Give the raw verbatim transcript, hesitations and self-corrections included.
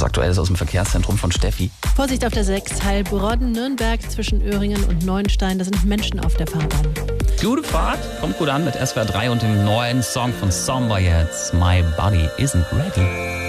Aktuelles aus dem Verkehrszentrum von Steffi. Vorsicht auf der sechs, Heilbronn-Nürnberg zwischen Öhringen und Neuenstein. Da sind Menschen auf der Fahrbahn. Gute Fahrt, kommt gut an mit S W R drei und dem neuen Song von Somber jetzt. My Body Isn't Ready.